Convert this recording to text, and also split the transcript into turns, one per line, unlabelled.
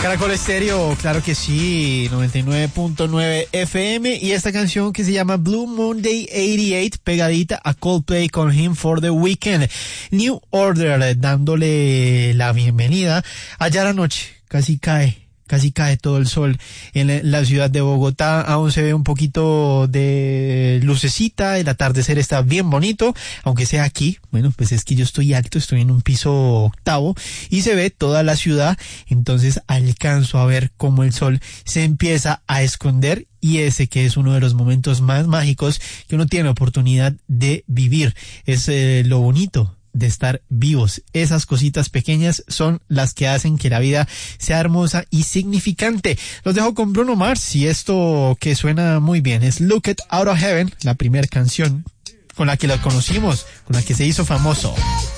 Caracol Estéreo, claro que sí, 99.9 FM, y esta canción que se llama Blue Monday 88, pegadita a Coldplay con Him for the Weekend. New Order, dándole la bienvenida. Allá la noche, casi cae todo el sol en la ciudad de Bogotá. Aún se ve un poquito de lucecita, el atardecer está bien bonito, aunque sea aquí. Bueno, pues es que yo estoy alto, estoy en un piso octavo y se ve toda la ciudad, entonces alcanzo a ver cómo el sol se empieza a esconder, y ese que es uno de los momentos más mágicos que uno tiene oportunidad de vivir. Es lo bonito de estar vivos. Esas cositas pequeñas son las que hacen que la vida sea hermosa y significante. Los dejo con Bruno Mars y esto que suena muy bien es Look It Out of Heaven, la primera canción con la que lo conocimos, con la que se hizo famoso.